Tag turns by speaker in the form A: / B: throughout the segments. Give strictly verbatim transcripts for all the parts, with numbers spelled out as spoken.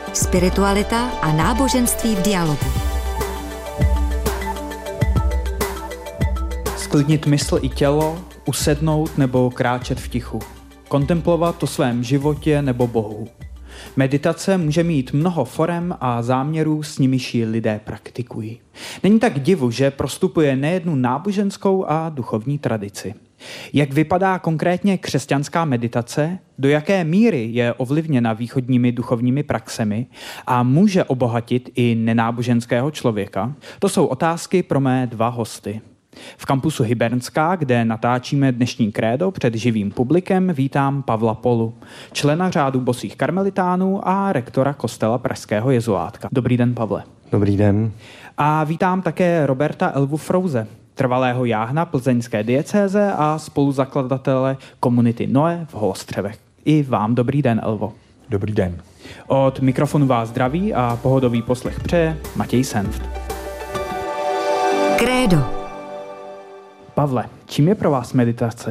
A: Spiritualita a náboženství v dialogu.
B: Sklidnit mysl i tělo, usednout nebo kráčet v tichu. Kontemplovat o svém životě nebo Bohu. Meditace může mít mnoho forem a záměrů, s nimiž ji lidé praktikují. Není tak divu, že prostupuje nejednu náboženskou a duchovní tradici. Jak vypadá konkrétně křesťanská meditace, do jaké míry je ovlivněna východními duchovními praxemi a může obohatit i nenáboženského člověka? To jsou otázky pro mé dva hosty. V kampusu Hybernská, kde natáčíme dnešní krédo před živým publikem, vítám Pavla Polu, člena řádu bosých karmelitánů a rektora kostela pražského jezuátka. Dobrý den, Pavle.
C: Dobrý den.
B: A vítám také Roberta Elvu Frouze, trvalého jáhna plzeňské diecéze a spoluzakladatele komunity Noe v Holostřevech. I vám dobrý den, Elvo.
C: Dobrý den.
B: Od mikrofonu vás zdraví a pohodový poslech přeje Matěj Senft.
A: Krédo.
B: Pavle, čím je pro vás meditace?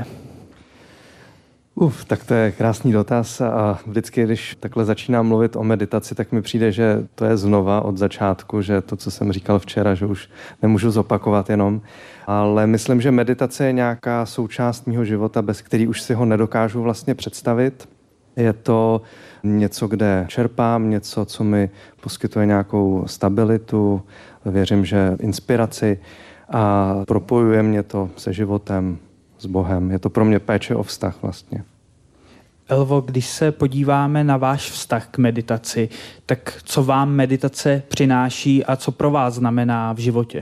C: Uf, tak to je krásný dotaz a vždycky, když takhle začínám mluvit o meditaci, tak mi přijde, že to je znova od začátku, že to, co jsem říkal včera, že už nemůžu zopakovat jenom, ale myslím, že meditace je nějaká součást mýho života, bez který už si ho nedokážu vlastně představit. Je to něco, kde čerpám, něco, co mi poskytuje nějakou stabilitu, věřím, že inspiraci a propojuje mě to se životem, s Bohem. Je to pro mě péče o vztah vlastně.
B: Elvo, když se podíváme na váš vztah k meditaci, tak co vám meditace přináší a co pro vás znamená v životě?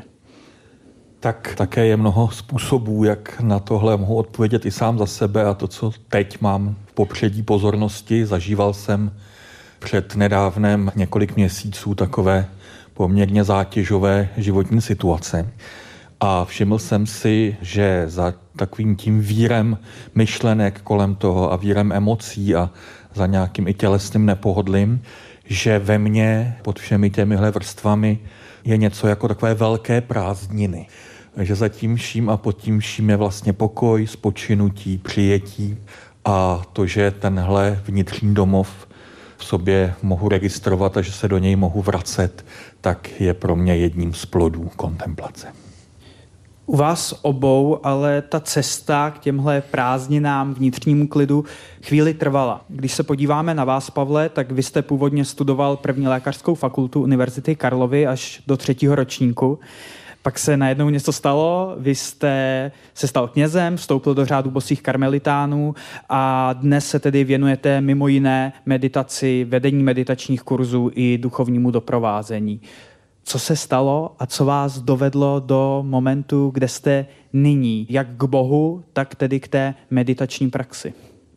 D: Tak také je mnoho způsobů, jak na tohle mohu odpovědět i sám za sebe a to, co teď mám v popředí pozornosti. Zažíval jsem před nedávnem několik měsíců takové poměrně zátěžové životní situace. A všiml jsem si, že za takovým tím vírem myšlenek kolem toho a vírem emocí a za nějakým i tělesným nepohodlím, že ve mně pod všemi těmihle vrstvami je něco jako takové velké prázdniny. Že za tím vším a pod tím vším je vlastně pokoj, spočinutí, přijetí a to, že tenhle vnitřní domov v sobě mohu registrovat a že se do něj mohu vracet, tak je pro mě jedním z plodů kontemplace.
B: U vás obou ale ta cesta k těmhle prázdninám, vnitřnímu klidu chvíli trvala. Když se podíváme na vás, Pavle, tak vy jste původně studoval první lékařskou fakultu Univerzity Karlovy až do třetího ročníku. Pak se najednou něco stalo, vy jste se stal knězem, vstoupil do řádu bosých karmelitánů a dnes se tedy věnujete mimo jiné meditaci, vedení meditačních kurzů i duchovnímu doprovázení. Co se stalo a co vás dovedlo do momentu, kde jste nyní, jak k Bohu, tak tedy k té meditační praxi?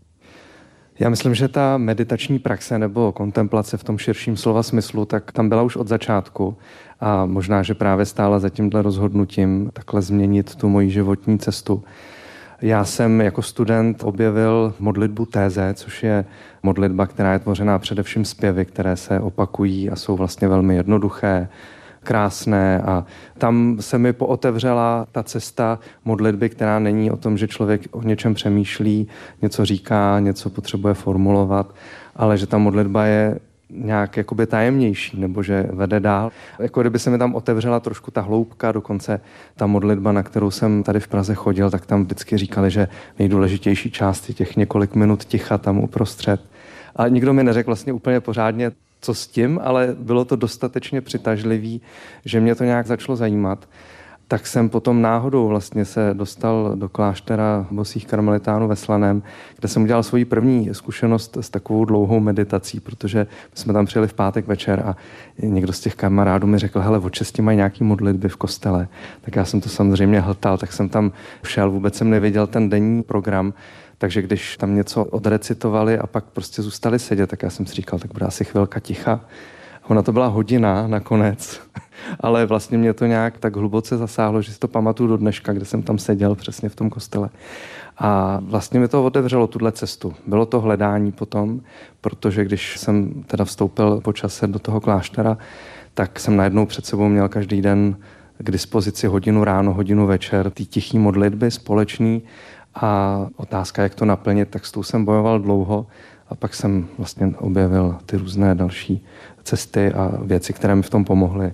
C: Já myslím, že ta meditační praxe nebo kontemplace v tom širším slova smyslu, tak tam byla už od začátku a možná, že právě stála za tímhle rozhodnutím takhle změnit tu moji životní cestu. Já jsem jako student objevil modlitbu téze, což je modlitba, která je tvořená především zpěvy, které se opakují a jsou vlastně velmi jednoduché, krásné a tam se mi pootevřela ta cesta modlitby, která není o tom, že člověk o něčem přemýšlí, něco říká, něco potřebuje formulovat, ale že ta modlitba je nějak jakoby tajemnější, nebo že vede dál. Jako kdyby se mi tam otevřela trošku ta hloubka, dokonce ta modlitba, na kterou jsem tady v Praze chodil, tak tam vždycky říkali, že nejdůležitější část je těch několik minut ticha tam uprostřed. A nikdo mi neřekl vlastně úplně pořádně, co s tím, ale bylo to dostatečně přitažlivý, že mě to nějak začalo zajímat. Tak jsem potom náhodou vlastně se dostal do kláštera bosých karmelitánů ve Slaném, kde jsem udělal svoji první zkušenost s takovou dlouhou meditací, protože jsme tam přijeli v pátek večer a někdo z těch kamarádů mi řekl, hele, od šesti mají nějaký modlitby v kostele. Tak já jsem to samozřejmě hltal, tak jsem tam šel, vůbec jsem nevěděl ten denní program, takže když tam něco odrecitovali a pak prostě zůstali sedět, tak já jsem si říkal, tak bude asi chvilka ticha. Ona to byla hodina nakonec, ale vlastně mě to nějak tak hluboce zasáhlo, že si to pamatuju do dneška, kde jsem tam seděl přesně v tom kostele. A vlastně mi to otevřelo tuhle cestu. Bylo to hledání potom, protože když jsem teda vstoupil po čase do toho kláštera, tak jsem najednou před sebou měl každý den k dispozici hodinu ráno, hodinu večer, ty tichý modlitby společný a otázka, jak to naplnit, tak s tou jsem bojoval dlouho A pak jsem vlastně objevil ty různé další cesty a věci, které mi v tom pomohly.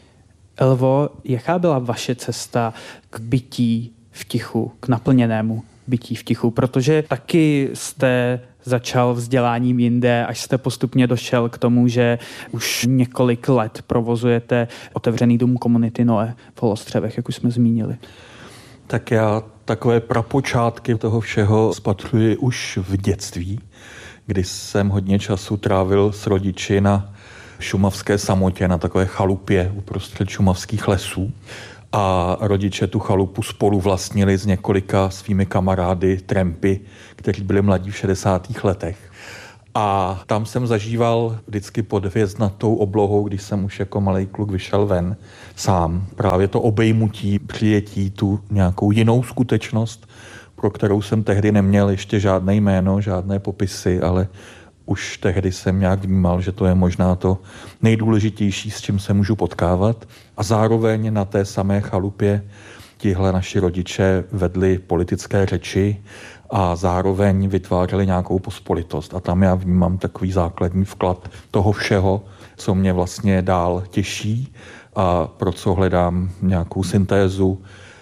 B: Elvo, jaká byla vaše cesta k bytí v tichu, k naplněnému bytí v tichu? Protože taky jste začal vzděláním jinde, až jste postupně došel k tomu, že už několik let provozujete otevřený dům komunity Noé v Holostřevech, jak už jsme zmínili.
D: Tak já takové prapočátky toho všeho spatřuji už v dětství, kdy jsem hodně času trávil s rodiči na šumavské samotě, na takové chalupě uprostřed šumavských lesů. A rodiče tu chalupu spolu vlastnili s několika svými kamarády trampy, kteří byli mladí v šedesátých letech. A tam jsem zažíval vždycky pod hvězdnatou oblohou, když jsem už jako malej kluk vyšel ven sám. Právě to obejmutí, přijetí, tu nějakou jinou skutečnost, pro kterou jsem tehdy neměl ještě žádné jméno, žádné popisy, ale už tehdy jsem nějak vnímal, že to je možná to nejdůležitější, s čím se můžu potkávat. A zároveň na té samé chalupě tihle naši rodiče vedli politické řeči a zároveň vytvářeli nějakou pospolitost. A tam já vnímám takový základní vklad toho všeho, co mě vlastně dál těší a pro co hledám nějakou syntézu.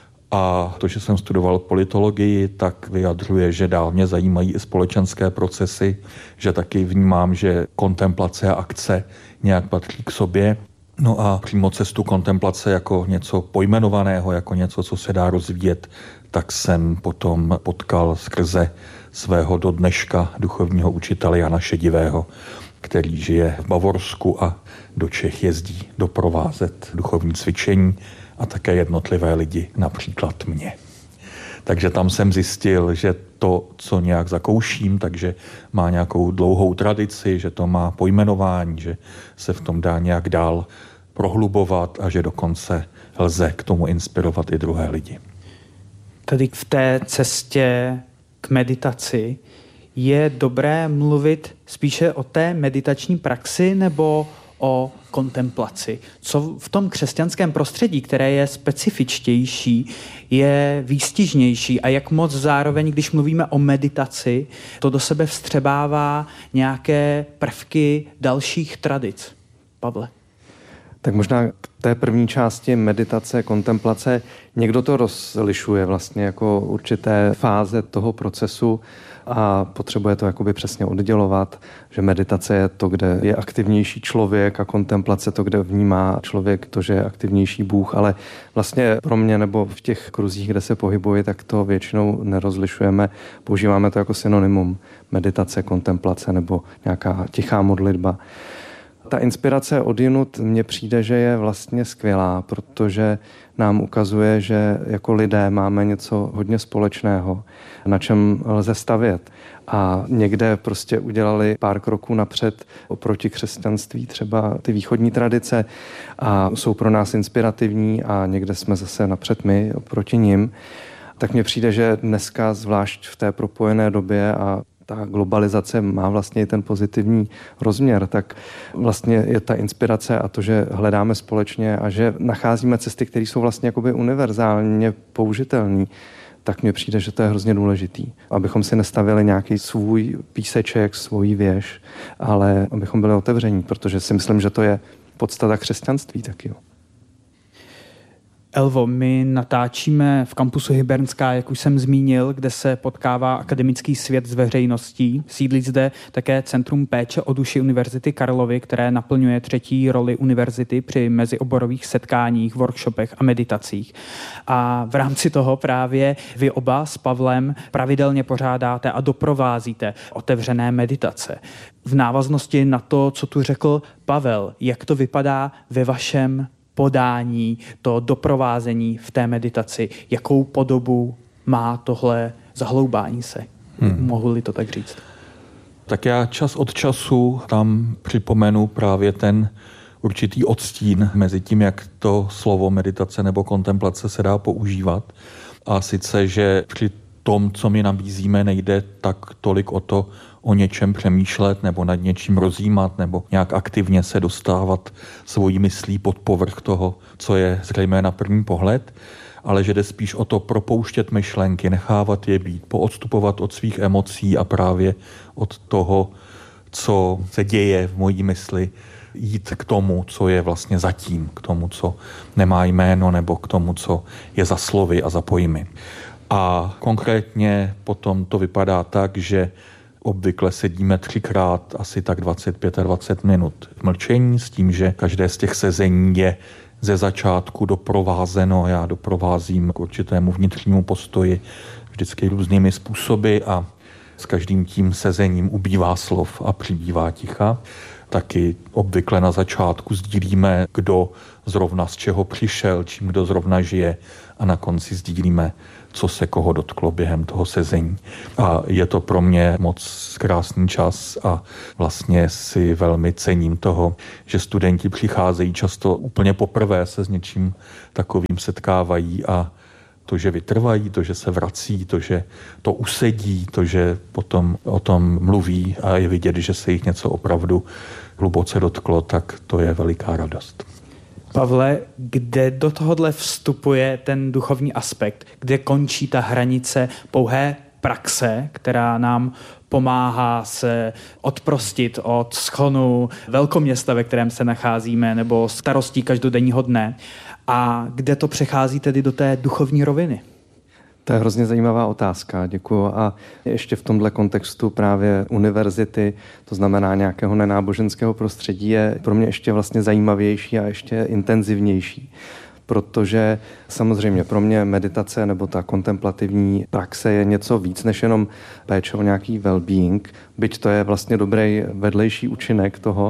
D: A to, že jsem studoval politologii, tak vyjadřuje, že dál mě zajímají i společenské procesy, že taky vnímám, že kontemplace a akce nějak patří k sobě. No a přímo cestu kontemplace jako něco pojmenovaného, jako něco, co se dá rozvíjet, tak jsem potom potkal skrze svého do dneška duchovního učitele Jana Šedivého, který žije v Bavorsku a do Čech jezdí doprovázet duchovní cvičení a také jednotlivé lidi, například mě. Takže tam jsem zjistil, že to, co nějak zakouším, takže má nějakou dlouhou tradici, že to má pojmenování, že se v tom dá nějak dál prohlubovat a že dokonce lze k tomu inspirovat i druhé lidi.
B: Tady v té cestě k meditaci je dobré mluvit spíše o té meditační praxi nebo o kontemplaci? Co v tom křesťanském prostředí, které je specifičtější, je výstižnější a jak moc zároveň, když mluvíme o meditaci, to do sebe vstřebává nějaké prvky dalších tradic? Pavle.
C: Tak možná k té první části meditace, kontemplace, někdo to rozlišuje vlastně jako určité fáze toho procesu a potřebuje to jakoby přesně oddělovat, že meditace je to, kde je aktivnější člověk a kontemplace to, kde vnímá člověk to, že je aktivnější Bůh, ale vlastně pro mě nebo v těch kruzích, kde se pohybuji, tak to většinou nerozlišujeme, používáme to jako synonymum meditace, kontemplace nebo nějaká tichá modlitba. Ta inspirace odjinud mně přijde, že je vlastně skvělá, protože nám ukazuje, že jako lidé máme něco hodně společného, na čem lze stavět. A někde prostě udělali pár kroků napřed oproti křesťanství, třeba ty východní tradice a jsou pro nás inspirativní a někde jsme zase napřed my oproti nim. Tak mně přijde, že dneska, zvlášť v té propojené době a ta globalizace má vlastně i ten pozitivní rozměr, tak vlastně je ta inspirace a to, že hledáme společně a že nacházíme cesty, které jsou vlastně jakoby univerzálně použitelné, tak mně přijde, že to je hrozně důležitý. Abychom si nestavili nějaký svůj píseček, svoji věž, ale abychom byli otevření, protože si myslím, že to je podstata křesťanství taky. Jo.
B: Elvo, my natáčíme v kampusu Hybernská, jak už jsem zmínil, kde se potkává akademický svět s veřejností. Sídlí zde také Centrum péče o duši Univerzity Karlovy, které naplňuje třetí roli univerzity při mezioborových setkáních, workshopech a meditacích. A v rámci toho právě vy oba s Pavlem pravidelně pořádáte a doprovázíte otevřené meditace. V návaznosti na to, co tu řekl Pavel, jak to vypadá ve vašem podání, to doprovázení v té meditaci, jakou podobu má tohle zahloubání se. Hmm. Mohu-li to tak říct?
D: Tak já čas od času tam připomenu právě ten určitý odstín mezi tím, jak to slovo meditace nebo kontemplace se dá používat. A sice, že při tom, co my nabízíme, nejde tak tolik o to, o něčem přemýšlet nebo nad něčím rozjímat nebo nějak aktivně se dostávat svojí myslí pod povrch toho, co je zřejmé na první pohled, ale že jde spíš o to propouštět myšlenky, nechávat je být, poodstupovat od svých emocí a právě od toho, co se děje v mojí mysli, jít k tomu, co je vlastně zatím, k tomu, co nemá jméno, nebo k tomu, co je za slovy a za pojmy. A konkrétně potom to vypadá tak, že obvykle sedíme třikrát asi tak dvacet pět a dvacet minut v mlčení s tím, že každé z těch sezení je ze začátku doprovázeno. Já doprovázím k určitému vnitřnímu postoji vždycky různými způsoby a s každým tím sezením ubývá slov a přibývá ticha. Taky obvykle na začátku sdílíme, kdo zrovna z čeho přišel, čím kdo zrovna žije a na konci sdílíme, co se koho dotklo během toho sezení. A je to pro mě moc krásný čas a vlastně si velmi cením toho, že studenti přicházejí často úplně poprvé se s něčím takovým setkávají a to, že vytrvají, to, že se vrací, to, že to usedí, to, že potom o tom mluví a je vidět, že se jich něco opravdu hluboce dotklo, tak to je veliká radost.
B: Pavle, kde do tohohle vstupuje ten duchovní aspekt? Kde končí ta hranice pouhé praxe, která nám pomáhá se odprostit od schonu velkoměsta, ve kterém se nacházíme, nebo starostí každodenního dne? A kde to přechází tedy do té duchovní roviny?
C: To je hrozně zajímavá otázka, děkuju. A ještě v tomhle kontextu právě univerzity, to znamená nějakého nenáboženského prostředí, je pro mě ještě vlastně zajímavější a ještě intenzivnější. Protože samozřejmě pro mě meditace nebo ta kontemplativní praxe je něco víc než jenom péče o nějaký well-being, byť to je vlastně dobrý vedlejší účinek toho,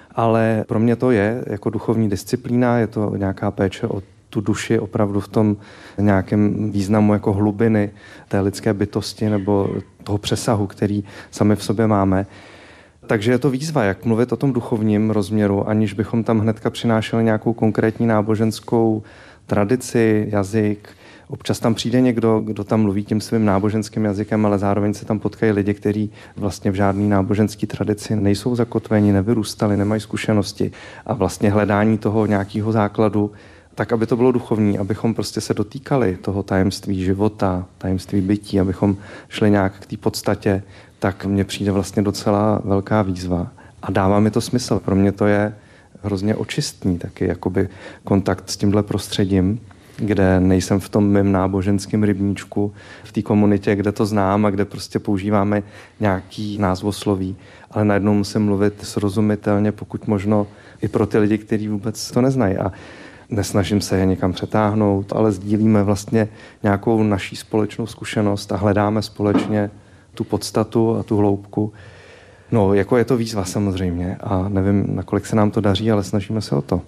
C: ale pro mě to je jako duchovní disciplína, je to nějaká péče o tu duši opravdu v tom nějakém významu jako hlubiny té lidské bytosti nebo toho přesahu, který sami v sobě máme. Takže je to výzva, jak mluvit o tom duchovním rozměru, aniž bychom tam hnedka přinášeli nějakou konkrétní náboženskou tradici, jazyk. Občas tam přijde někdo, kdo tam mluví tím svým náboženským jazykem, ale zároveň se tam potkají lidi, kteří vlastně v žádný náboženský tradici nejsou zakotveni, nevyrůstali, nemají zkušenosti a vlastně hledání toho nějakého základu, tak aby to bylo duchovní, abychom prostě se dotýkali toho tajemství života, tajemství bytí, abychom šli nějak k té podstatě, tak mně přijde vlastně docela velká výzva. A dává mi to smysl. Pro mě to je hrozně očistný taky, jakoby kontakt s tímhle prostředím, kde nejsem v tom mém náboženském rybníčku, v té komunitě, kde to znám a kde prostě používáme nějaký názvosloví, ale najednou musím mluvit srozumitelně, pokud možno i pro ty lidi, kteří vůbec to neznají. A nesnažím se je někam přetáhnout, ale sdílíme vlastně nějakou naší společnou zkušenost a hledáme společně tu podstatu a tu hloubku. No, jako je to výzva samozřejmě a nevím, nakolik se nám to daří, ale snažíme se o to.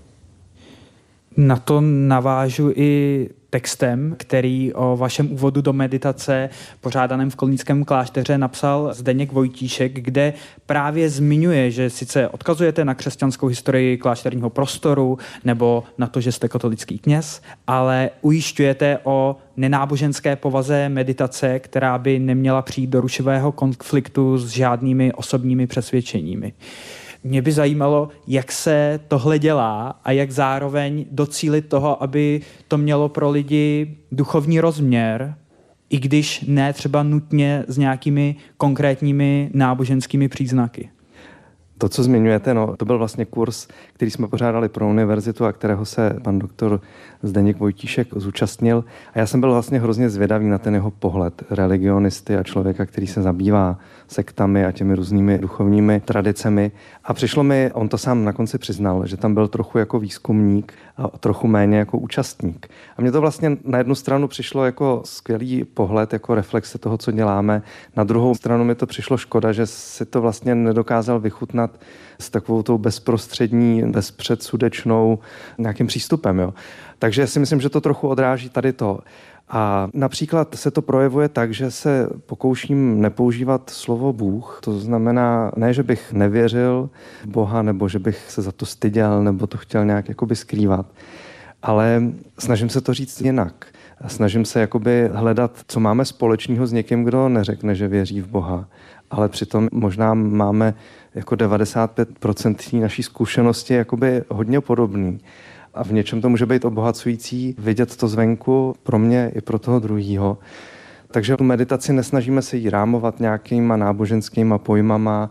B: Na to navážu i textem, který o vašem úvodu do meditace pořádaném v Kolínském klášteře napsal Zdeněk Vojtíšek, kde právě zmiňuje, že sice odkazujete na křesťanskou historii klášterního prostoru nebo na to, že jste katolický kněz, ale ujišťujete o nenáboženské povaze meditace, která by neměla přijít do rušivého konfliktu s žádnými osobními přesvědčeními. Mě by zajímalo, jak se tohle dělá a jak zároveň docílit toho, aby to mělo pro lidi duchovní rozměr, i když ne třeba nutně s nějakými konkrétními náboženskými příznaky.
C: To, co zmiňujete, no, to byl vlastně kurz, který jsme pořádali pro univerzitu a kterého se pan doktor Zdeněk Vojtíšek zúčastnil. A já jsem byl vlastně hrozně zvědavý na ten jeho pohled religionisty a člověka, který se zabývá sektami a těmi různými duchovními tradicemi. A přišlo mi, on to sám na konci přiznal, že tam byl trochu jako výzkumník a trochu méně jako účastník. A mně to vlastně na jednu stranu přišlo jako skvělý pohled, jako reflexe toho, co děláme. Na druhou stranu mi to přišlo škoda, že si to vlastně nedokázal vychutnat s takovou tou bezprostřední, bezpředsudečnou nějakým přístupem. Jo. Takže si myslím, že to trochu odráží tady to. A například se to projevuje tak, že se pokouším nepoužívat slovo Bůh. To znamená, ne, že bych nevěřil v Boha, nebo že bych se za to styděl, nebo to chtěl nějak jakoby skrývat. Ale snažím se to říct jinak. Snažím se jakoby hledat, co máme společného s někým, kdo neřekne, že věří v Boha. Ale přitom možná máme jako devadesát pět procent naší zkušenosti jakoby hodně podobný. A v něčem to může být obohacující vidět to zvenku pro mě i pro toho druhýho. Takže tu meditaci nesnažíme se jí rámovat nějakýma náboženskýma pojmama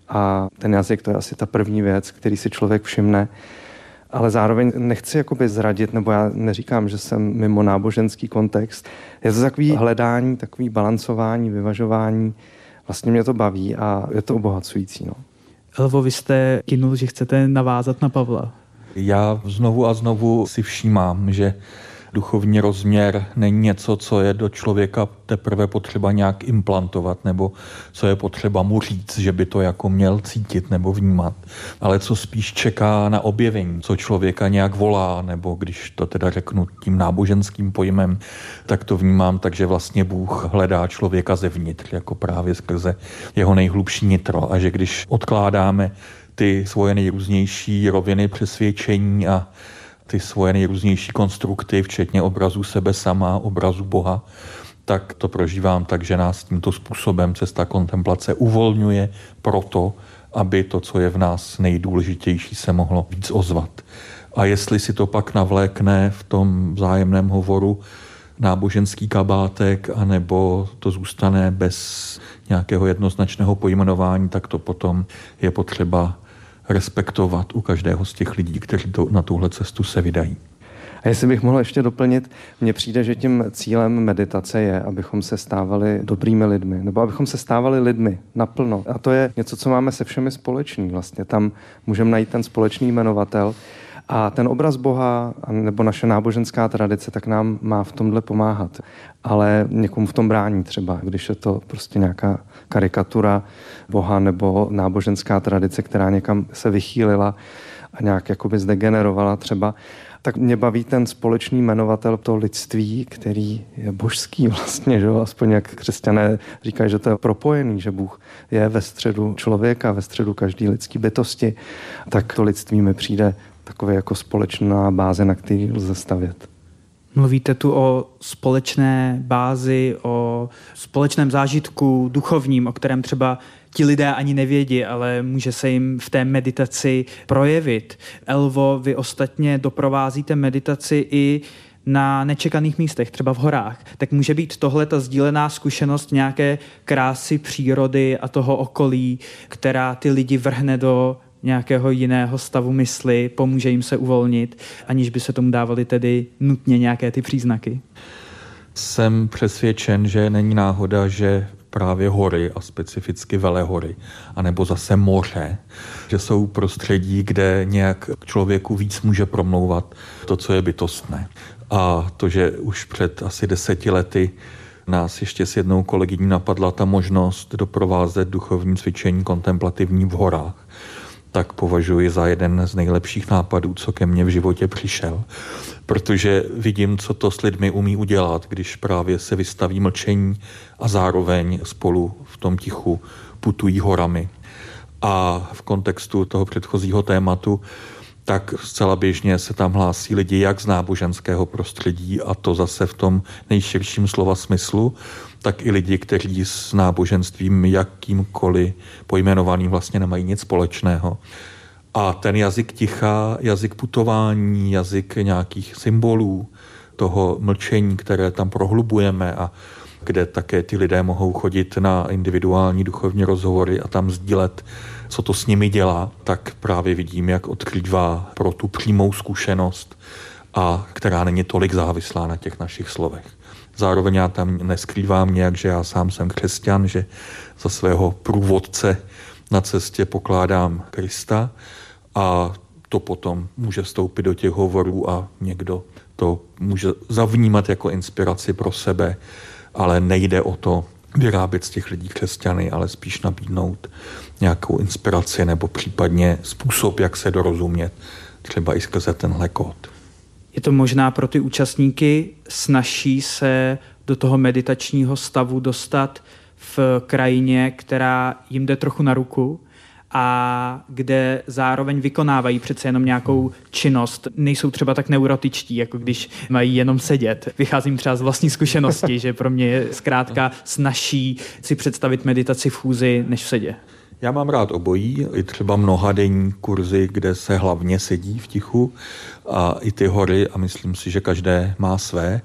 C: a ten jazyk to je asi ta první věc, který si člověk všimne. Ale zároveň nechci jakoby zradit, nebo já neříkám, že jsem mimo náboženský kontext. Je to takový hledání, takový balancování, vyvažování. Vlastně mě to baví a je to obohacující. No.
B: Elvo, vy jste kynul, že chcete navázat na Pavla.
D: Já znovu a znovu si všímám, že duchovní rozměr není něco, co je do člověka teprve potřeba nějak implantovat, nebo co je potřeba mu říct, že by to jako měl cítit nebo vnímat, ale co spíš čeká na objevení, co člověka nějak volá, nebo když to teda řeknu tím náboženským pojmem, tak to vnímám tak, že vlastně Bůh hledá člověka zevnitř, jako právě skrze jeho nejhlubší nitro, a že když odkládáme ty svoje nejrůznější roviny přesvědčení a ty svoje nejrůznější konstrukty, včetně obrazu sebe sama, obrazu Boha, tak to prožívám tak, že nás tímto způsobem cesta kontemplace uvolňuje proto, aby to, co je v nás nejdůležitější, se mohlo víc ozvat. A jestli si to pak navlékne v tom vzájemném hovoru náboženský kabátek, anebo to zůstane bez nějakého jednoznačného pojmenování, tak to potom je potřeba respektovat u každého z těch lidí, kteří to, na tuhle cestu se vydají.
C: A jestli bych mohl ještě doplnit, mně přijde, že tím cílem meditace je, abychom se stávali dobrými lidmi, nebo abychom se stávali lidmi naplno. A to je něco, co máme se všemi společný vlastně. Tam můžeme najít ten společný jmenovatel. A ten obraz Boha nebo naše náboženská tradice tak nám má v tomhle pomáhat. Ale někomu v tom brání třeba, když je to prostě nějaká karikatura Boha nebo náboženská tradice, která někam se vychýlila a nějak jakoby zdegenerovala třeba, tak mě baví ten společný jmenovatel toho lidství, který je božský vlastně, že jo? Aspoň jak křesťané říkají, že to je propojený, že Bůh je ve středu člověka, ve středu každé lidské bytosti, tak to lidství mi přijde takové jako společná báze, na který lze stavět.
B: Mluvíte tu o společné bázi, o společném zážitku duchovním, o kterém třeba ti lidé ani nevědí, ale může se jim v té meditaci projevit. Elvo, vy ostatně doprovázíte meditaci i na nečekaných místech, třeba v horách. Tak může být tohle ta sdílená zkušenost nějaké krásy přírody a toho okolí, která ty lidi vrhne do nějakého jiného stavu mysli, pomůže jim se uvolnit, aniž by se tomu dávali tedy nutně nějaké ty příznaky?
D: Jsem přesvědčen, že není náhoda, že právě hory a specificky velehory, anebo zase moře, že jsou prostředí, kde nějak k člověku víc může promlouvat to, co je bytostné. A to, že už před asi deseti lety nás ještě s jednou kolegyní napadla ta možnost doprovázet duchovní cvičení kontemplativní v horách, tak považuji za jeden z nejlepších nápadů, co ke mně v životě přišel. Protože vidím, co to s lidmi umí udělat, když právě se vystaví mlčení a zároveň spolu v tom tichu putují horami. A v kontextu toho předchozího tématu, tak zcela běžně se tam hlásí lidi jak z náboženského prostředí, a to zase v tom nejširším slova smyslu, tak i lidi, kteří s náboženstvím jakýmkoliv pojmenovaným vlastně nemají nic společného. A ten jazyk ticha, jazyk putování, jazyk nějakých symbolů, toho mlčení, které tam prohlubujeme a kde také ty lidé mohou chodit na individuální duchovní rozhovory a tam sdílet, co to s nimi dělá, tak právě vidím, jak odkrývá pro tu přímou zkušenost, a která není tolik závislá na těch našich slovech. Zároveň já tam neskrývám nějak, že já sám jsem křesťan, že za svého průvodce na cestě pokládám Krista, a to potom může vstoupit do těch hovorů a někdo to může zavnímat jako inspiraci pro sebe, ale nejde o to vyrábět z těch lidí křesťany, ale spíš nabídnout nějakou inspiraci nebo případně způsob, jak se dorozumět, třeba i skrze tenhle kód.
B: Je to možná pro ty účastníky snazší se do toho meditačního stavu dostat v krajině, která jim jde trochu na ruku a kde zároveň vykonávají přece jenom nějakou činnost. Nejsou třeba tak neurotičtí, jako když mají jenom sedět. Vycházím třeba z vlastní zkušenosti, že pro mě je zkrátka snazší si představit meditaci v chůzi, než v sedě.
D: Já mám rád obojí, i třeba mnohadenní kurzy, kde se hlavně sedí v tichu, a i ty hory, a myslím si, že každé má své.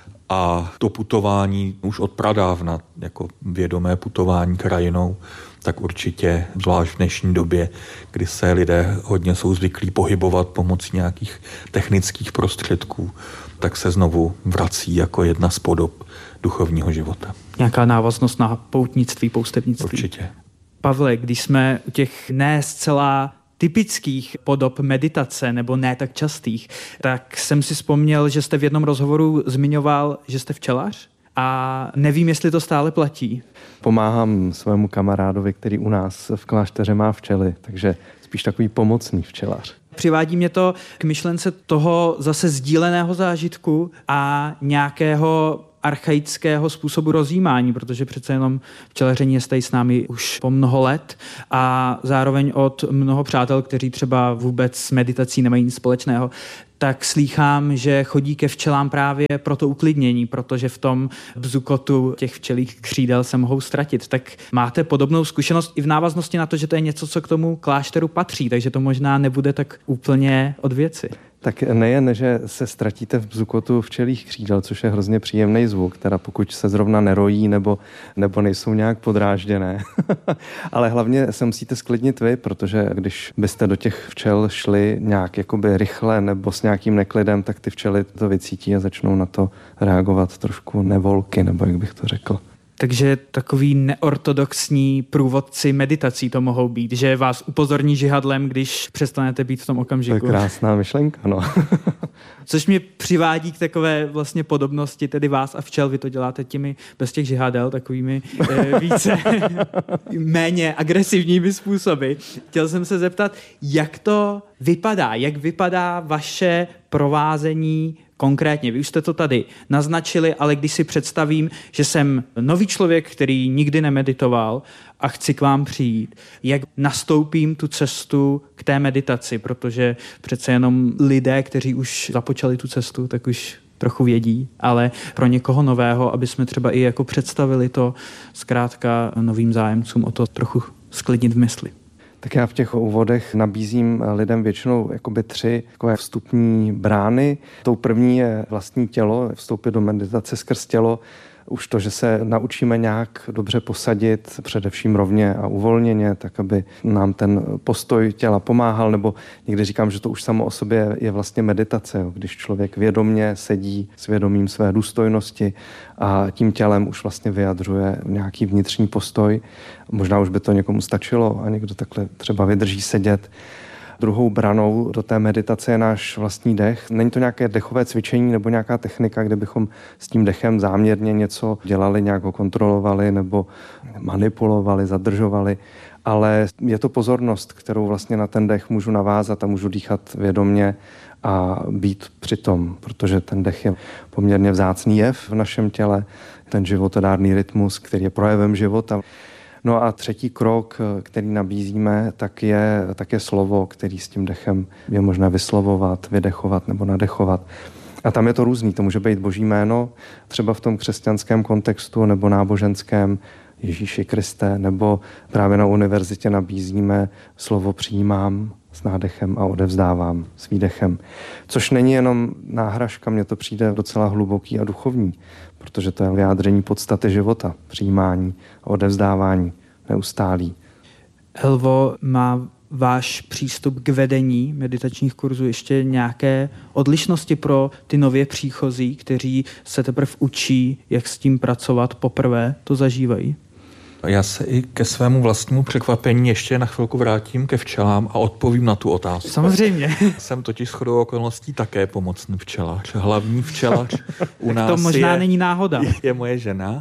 D: A to putování už od pradávna, jako vědomé putování krajinou, tak určitě, zvlášť v dnešní době, kdy se lidé hodně jsou zvyklí pohybovat pomocí nějakých technických prostředků, tak se znovu vrací jako jedna z podob duchovního života.
B: Nějaká návaznost na poutnictví, poustevnictví.
D: Určitě.
B: Pavle, když jsme u těch ne zcela typických podob meditace, nebo ne tak častých, tak jsem si vzpomněl, že jste v jednom rozhovoru zmiňoval, že jste včelař a nevím, jestli to stále platí.
C: Pomáhám svému kamarádovi, který u nás v klášteře má včely, takže spíš takový pomocný včelař.
B: Přivádí mě to k myšlence toho zase sdíleného zážitku a nějakého archaického způsobu rozjímání, protože přece jenom včelaření je tady s námi už po mnoho let a zároveň od mnoho přátel, kteří třeba vůbec s meditací nemají nic společného, tak slýchám, že chodí ke včelám právě pro to uklidnění, protože v tom bzukotu těch včelích křídel se mohou ztratit. Tak máte podobnou zkušenost i v návaznosti na to, že to je něco, co k tomu klášteru patří, takže to možná nebude tak úplně od věci.
C: Tak nejen, že se ztratíte v bzukotu včelích křídel, což je hrozně příjemný zvuk, teda pokud se zrovna nerojí nebo, nebo nejsou nějak podrážděné, ale hlavně se musíte sklidnit vy, protože když byste do těch včel šli nějak jakoby rychle nebo s nějakým neklidem, tak ty včely to vycítí a začnou na to reagovat trošku nevolky, nebo jak bych to řekl.
B: Takže takový neortodoxní průvodci meditací to mohou být, že vás upozorní žihadlem, když přestanete být v tom okamžiku.
C: To je krásná myšlenka, no.
B: Což mě přivádí k takové vlastně podobnosti, tedy vás a včel, vy to děláte těmi bez těch žihadel, takovými e, více méně agresivními způsoby. Chtěl jsem se zeptat, jak to vypadá, jak vypadá vaše provázení konkrétně. Vy už jste to tady naznačili, ale když si představím, že jsem nový člověk, který nikdy nemeditoval a chci k vám přijít, jak nastoupím tu cestu k té meditaci, protože přece jenom lidé, kteří už započali tu cestu, tak už trochu vědí, ale pro někoho nového, aby jsme třeba i jako představili to zkrátka novým zájemcům o to trochu sklidnit v mysli.
C: Tak já v těch úvodech nabízím lidem většinou jakoby tři takové vstupní brány. Tou první je vlastní tělo, vstoupit do meditace skrz tělo. Už to, že se naučíme nějak dobře posadit, především rovně a uvolněně, tak aby nám ten postoj těla pomáhal, nebo někdy říkám, že to už samo o sobě je vlastně meditace, když člověk vědomně sedí s vědomím své důstojnosti a tím tělem už vlastně vyjadřuje nějaký vnitřní postoj. Možná už by to někomu stačilo a někdo takhle třeba vydrží sedět. Druhou branou do té meditace je náš vlastní dech. Není to nějaké dechové cvičení nebo nějaká technika, kde bychom s tím dechem záměrně něco dělali, nějak ho kontrolovali nebo manipulovali, zadržovali, ale je to pozornost, kterou vlastně na ten dech můžu navázat a můžu dýchat vědomně a být přitom, protože ten dech je poměrně vzácný jev v našem těle, ten životodárný rytmus, který je projevem života. No a třetí krok, který nabízíme, tak je, tak je slovo, který s tím dechem je možné vyslovovat, vydechovat nebo nadechovat. A tam je to různý, to může být Boží jméno, třeba v tom křesťanském kontextu nebo náboženském Ježíši Kriste, nebo právě na univerzitě nabízíme slovo přijímám s nádechem a odevzdávám s výdechem. Což není jenom náhražka, mně to přijde docela hluboký a duchovní, protože to je vyjádření podstaty života, přijímání a odevzdávání neustálý.
B: Elvo, má váš přístup k vedení meditačních kurzů ještě nějaké odlišnosti pro ty nově příchozí, kteří se teprve učí, jak s tím pracovat, poprvé to zažívají?
D: Já se i ke svému vlastnímu překvapení ještě na chvilku vrátím ke včelám a odpovím na tu otázku.
B: Samozřejmě.
D: Jsem totiž shodou okolností také pomocný včelař. Hlavní včelař u nás
B: to možná
D: je,
B: není náhoda.
D: Je, je moje žena.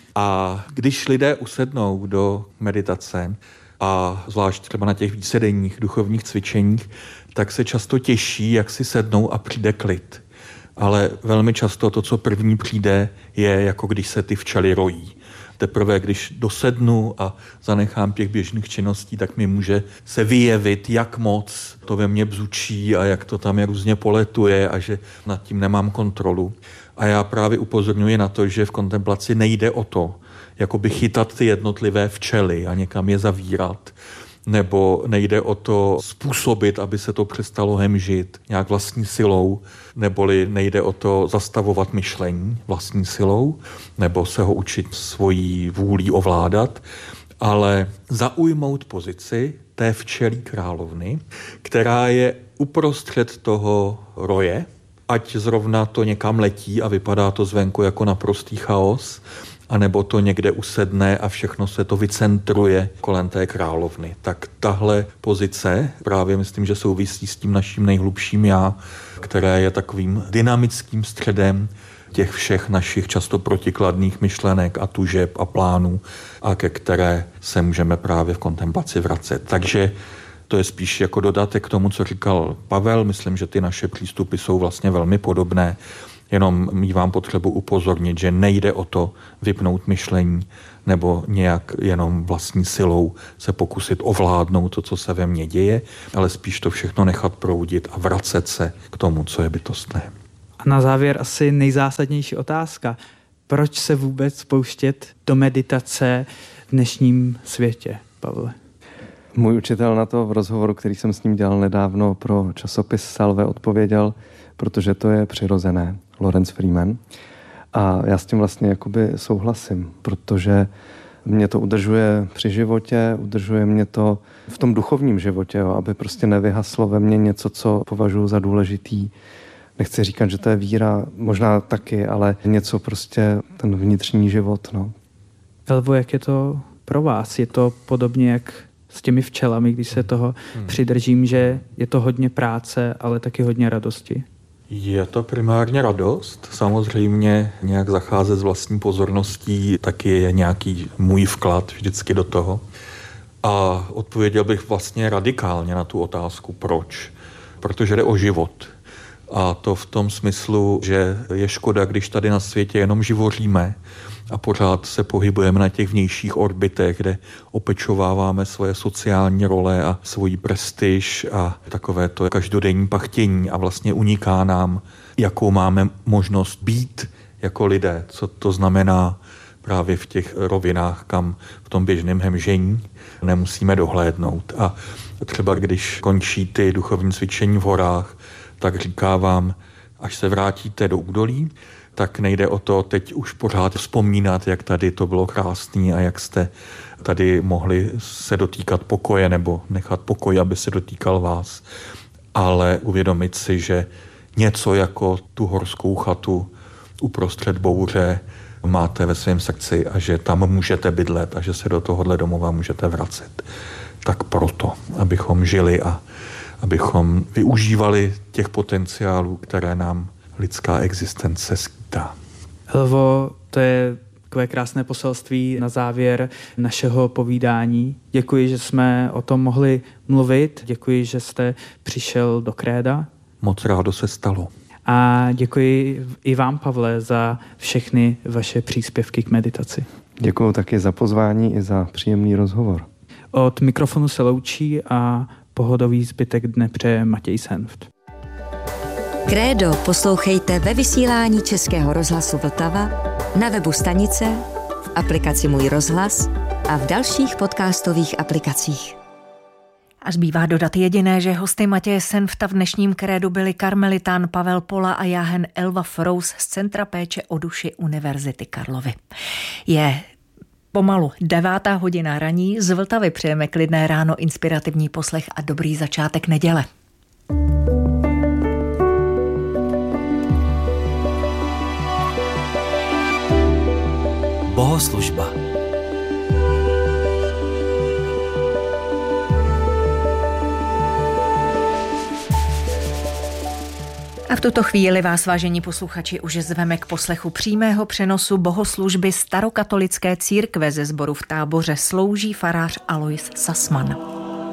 D: A když lidé usednou do meditace a zvlášť třeba na těch vícedenních duchovních cvičeních, tak se často těší, jak si sednou a přijde klid. Ale velmi často to, co první přijde, je jako když se ty včely rojí. Teprve, když dosednu a zanechám těch běžných činností, tak mi může se vyjevit, jak moc to ve mně bzučí a jak to tam je různě poletuje a že nad tím nemám kontrolu. A já právě upozorňuji na to, že v kontemplaci nejde o to, jakoby chytat ty jednotlivé včely a někam je zavírat. Nebo nejde o to způsobit, aby se to přestalo hemžit nějak vlastní silou, neboli nejde o to zastavovat myšlení vlastní silou, nebo se ho učit svojí vůlí ovládat, ale zaujmout pozici té včelí královny, která je uprostřed toho roje, ať zrovna to někam letí a vypadá to zvenku jako naprostý chaos, anebo to někde usedne a všechno se to vycentruje kolem té královny. Tak tahle pozice právě myslím, že souvisí s tím naším nejhlubším já, které je takovým dynamickým středem těch všech našich často protikladných myšlenek a tužeb a plánů, a ke které se můžeme právě v kontemplaci vracet. Takže to je spíš jako dodatek k tomu, co říkal Pavel. Myslím, že ty naše přístupy jsou vlastně velmi podobné. Jenom mívám potřebu upozornit, že nejde o to vypnout myšlení nebo nějak jenom vlastní silou se pokusit ovládnout to, co se ve mně děje, ale spíš to všechno nechat proudit a vracet se k tomu, co je bytostné.
B: A na závěr asi nejzásadnější otázka. Proč se vůbec pouštět do meditace v dnešním světě, Pavle?
C: Můj učitel na to v rozhovoru, který jsem s ním dělal nedávno pro časopis Salve, odpověděl, protože to je přirozené, Lawrence Freeman. A já s tím vlastně jakoby souhlasím, protože mě to udržuje při životě, udržuje mě to v tom duchovním životě, jo, aby prostě nevyhaslo ve mně něco, co považuji za důležitý. Nechci říkat, že to je víra, možná taky, ale něco prostě ten vnitřní život. No.
B: Elvo, jak je to pro vás? Je to podobně jak s těmi včelami, když se toho hmm. přidržím, že je to hodně práce, ale taky hodně radosti?
D: Je to primárně radost. Samozřejmě nějak zacházet s vlastní pozorností taky je nějaký můj vklad vždycky do toho. A odpověděl bych vlastně radikálně na tu otázku, proč. Protože jde o život. A to v tom smyslu, že je škoda, když tady na světě jenom živoříme a pořád se pohybujeme na těch vnějších orbitech, kde opečováváme svoje sociální role a svoji prestiž a takové to každodenní pachtění a vlastně uniká nám, jakou máme možnost být jako lidé, co to znamená právě v těch rovinách, kam v tom běžném hemžení nemusíme dohlédnout. A třeba když končí ty duchovní cvičení v horách, tak říká vám, až se vrátíte do údolí, tak nejde o to teď už pořád vzpomínat, jak tady to bylo krásný a jak jste tady mohli se dotýkat pokoje nebo nechat pokoj, aby se dotýkal vás. Ale uvědomit si, že něco jako tu horskou chatu uprostřed bouře máte ve svém srdci a že tam můžete bydlet a že se do tohohle domova můžete vracet. Tak proto, abychom žili a abychom využívali těch potenciálů, které nám lidská existence skýtá.
B: Elvo, to je takové krásné poselství na závěr našeho povídání. Děkuji, že jsme o tom mohli mluvit. Děkuji, že jste přišel do Kréda.
D: Moc rádo se stalo.
B: A děkuji i vám, Pavle, za všechny vaše příspěvky k meditaci.
C: Děkuji taky za pozvání i za příjemný rozhovor.
B: Od mikrofonu se loučí a pohodový zbytek dne přeje Matěj Senft.
A: Krédo poslouchejte ve vysílání Českého rozhlasu Vltava, na webu stanice, v aplikaci Můj rozhlas a v dalších podcastových aplikacích.
E: A zbývá dodat jediné, že hosty Matěje Senfta v dnešním Krédu byli karmelitán Pavel Pola a jáhen Elva Frous z Centra péče o duši Univerzity Karlovy. Je pomalu devátá hodina raní, z Vltavy přejeme klidné ráno, inspirativní poslech a dobrý začátek neděle.
F: Bohoslužba.
E: A v tuto chvíli vás, vážení posluchači, už zveme k poslechu přímého přenosu bohoslužby Starokatolické církve ze sboru v Táboře. Slouží farář Alois Sasman.